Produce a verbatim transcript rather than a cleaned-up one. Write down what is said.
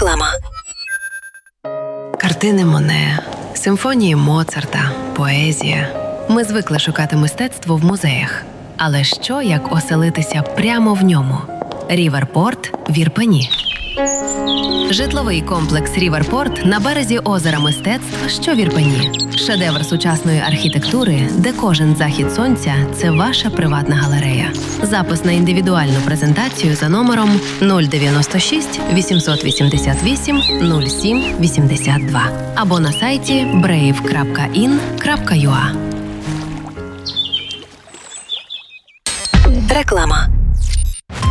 Реклама. Картини Моне, симфонії Моцарта, поезія. Ми звикли шукати мистецтво в музеях. Але що, як оселитися прямо в ньому? Ріверпорт в Ірпені. Житловий комплекс Ріверпорт на березі озера мистецтв, що в Ірпені. Шедевр сучасної архітектури, де кожен захід сонця – це ваша приватна галерея. Запис на індивідуальну презентацію за номером нуль дев'яносто шість вісімсот вісімдесят вісім нуль сім вісімдесят два або на сайті брейв крапка ін крапка ю а. Реклама.